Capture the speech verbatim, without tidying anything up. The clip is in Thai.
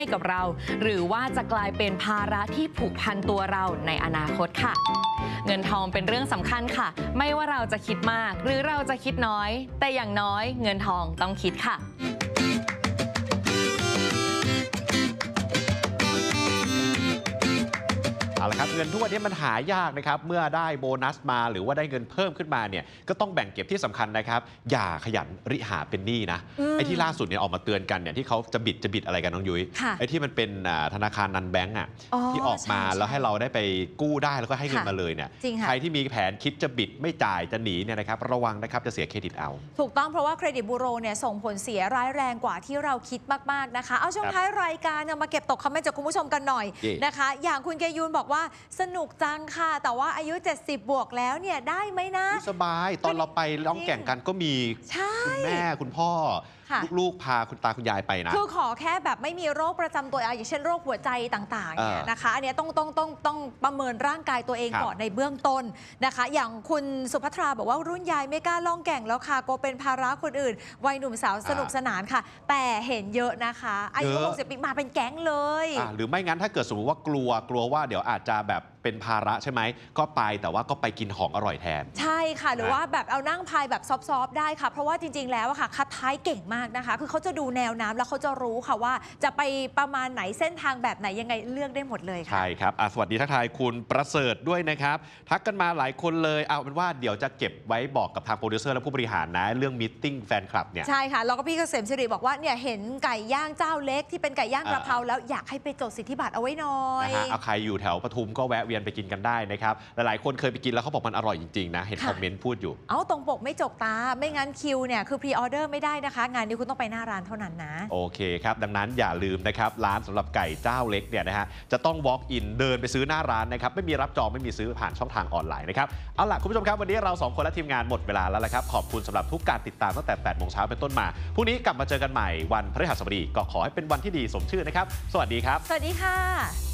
ให้กับเราหรือว่าจะกลายเป็นภาระที่ผูกพันตัวเราในอนาคตค่ะเงินทองเป็นเรื่องสำคัญค่ะไม่ว่าเราจะคิดมากหรือเราจะคิดน้อยแต่อย่างน้อยเงินทองต้องคิดค่ะเอาละครับเงินทุกวันนี้มันหายากนะครับเมื่อได้โบนัสมาหรือว่าได้เงินเพิ่มขึ้นมาเนี่ยก็ต้องแบ่งเก็บที่สำคัญนะครับอย่าขยันริหาเป็นหนี้นะไอ้ที่ล่าสุดเนี่ยออกมาเตือนกันเนี่ยที่เขาจะบิดจะบิดอะไรกันน้องยุ้ยไอ้ที่มันเป็นธนาคารนันแบงก์อ่ะที่ออกมาแล้วให้เราได้ไปกู้ได้แล้วก็ให้เงินมาเลยเนี่ยใครที่มีแผนคิดจะบิดไม่จ่ายจะหนีเนี่ยนะครับระวังนะครับจะเสียเครดิตเอาถูกต้องเพราะว่าเครดิตบูโรเนี่ยส่งผลเสียร้ายแรงกว่าที่เราคิดมากๆนะคะเอาช่วงท้ายรายการมาเก็บตกคอมเมนต์จากคุณผู้ชมกันหน่อยนะคะอย่างคุณเกยูนบอกว่าสนุกจังค่ะแต่ว่าอายุเจ็ดสิบบวกแล้วเนี่ยได้ไหมนะสบายตอนเราไปร้องแข่งกันก็มีคุณแม่คุณพ่อลูกๆพาคุณตาคุณยายไปนะคือขอแค่แบบไม่มีโรคประจำตัวอย่างเช่นโรคหัวใจต่างๆเนี่ยนะคะอันนี้ต้องต้องต้องต้องประเมินร่างกายตัวเองก่อนในเบื้องต้นนะคะอย่างคุณสุภัทราบอกว่ารุ่นยายไม่กล้าล่องแก่งแล้วค่ะกลัวเป็นภาระคนอื่นวัยหนุ่มสาวสนุกสนานค่ะแต่เห็นเยอะนะคะอายุหกสิบปีมาเป็นแก๊งเลยหรือไม่งั้นถ้าเกิดสมมติว่ากลัวกลัวว่าเดี๋ยวอาจจะแบบเป็นภาระใช่ไหมก็ไปแต่ว่าก็ไปกินของอร่อยแทนใช่ค่ะหรือว่าแบบเอานั่งพายแบบซอฟๆได้ค่ะเพราะว่าจริงๆแล้วค่ะคัดท้ายเก่งมากนะคะคือเขาจะดูแนวน้ำแล้วเขาจะรู้ค่ะว่าจะไปประมาณไหนเส้นทางแบบไหนยังไงเลือกได้หมดเลยค่ะใช่ครับสวัสดีทักทายคุณประเสริฐด้วยนะครับทักกันมาหลายคนเลยเอาเป็นว่าเดี๋ยวจะเก็บไว้บอกกับทางโปรดิวเซอร์และผู้บริหารนะเรื่องมีตติ้งแฟนคลับเนี่ยใช่ค่ะแล้วก็พี่เกษมสิริบอกว่าเนี่ยเห็นไก่ย่างเจ้าเล็กที่เป็นไก่ย่างกระเพราแล้วอยากให้ไปจดสิทธิบัตรเอาไว้หน่อยนะฮะเอาใครอยู่แถวปทุมก็แวะเวียนไปกินกันได้นะครับหลายๆคนเคยไปกินแล้วเขาบอกมันอร่อยจริงๆนะเห็นคอมเมนต์พูดอยู่เอาตรงปกไม่จกตาไม่งั้นคิวเนี่ยคือพรีออเดอร์ไม่ได้นะคะงานนี้คุณต้องไปหน้าร้านเท่านั้นนะโอเคครับดังนั้นอย่าลืมนะครับร้านสำหรับไก่เจ้าเล็กเนี่ยนะฮะจะต้อง walk in เดินไปซื้อหน้าร้านนะครับไม่มีรับจองไม่มีซื้อผ่านช่องทางออนไลน์นะครับเอาล่ะคุณผู้ชมครับวันนี้เราสองคนและทีมงานหมดเวลาแล้วละครับขอบคุณสำหรับทุกการติดตามตั้งแต่แปดโมงเช้าเป็นต้นมาพรุ่งนี้กลับมาเจอกันใหม่วันพฤหัสบดีก็ขอให้เป็นวันที่ดีสมชื่อนะครับสวัสดีครับสวัสดีค่ะ